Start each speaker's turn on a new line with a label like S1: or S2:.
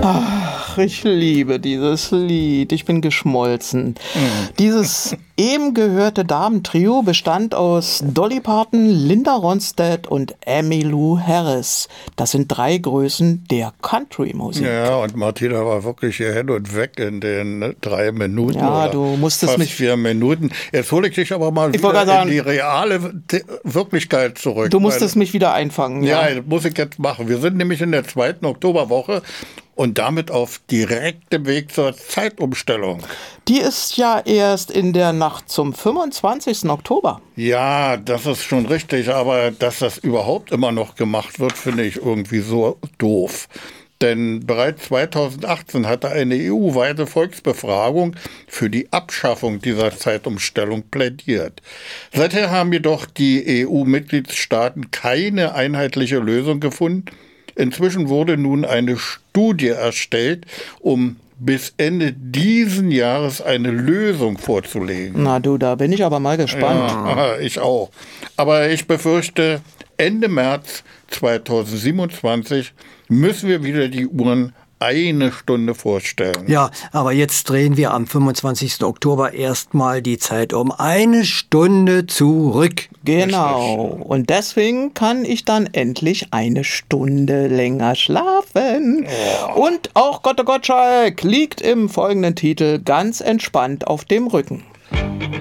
S1: Ach, ich liebe dieses Lied. Ich bin geschmolzen. Dieses eben gehörte Damentrio bestand aus Dolly Parton, Linda Ronstadt und Emmylou Harris. Das sind 3 Größen der Country-Musik.
S2: Ja, und Martina war wirklich hier hin und weg in den 3 Minuten.
S1: Ja, du musstest
S2: fast 4 Minuten. Jetzt hole ich dich aber mal wieder in die reale Wirklichkeit zurück.
S1: Du musstest mich wieder einfangen.
S2: Ja, das muss ich jetzt machen. Wir sind nämlich in der 2. Oktoberwoche und damit auf direktem Weg zur Zeitumstellung.
S1: Die ist ja erst in der Nacht zum 25. Oktober.
S2: Ja, das ist schon richtig, aber dass das überhaupt immer noch gemacht wird, finde ich irgendwie so doof. Denn bereits 2018 hatte eine EU-weite Volksbefragung für die Abschaffung dieser Zeitumstellung plädiert. Seither haben jedoch die EU-Mitgliedstaaten keine einheitliche Lösung gefunden. Inzwischen wurde nun eine Studie erstellt, um bis Ende diesen Jahres eine Lösung vorzulegen.
S1: Na du, da bin ich aber mal gespannt.
S2: Ja, ich auch. Aber ich befürchte, Ende März 2027 müssen wir wieder die Uhren 1 Stunde vorstellen.
S3: Ja, aber jetzt drehen wir am 25. Oktober erstmal die Zeit um 1 Stunde zurück.
S1: Genau. Und deswegen kann ich dann endlich 1 Stunde länger schlafen. Ja. Und auch Gotte Gottschalk liegt im folgenden Titel ganz entspannt auf dem Rücken.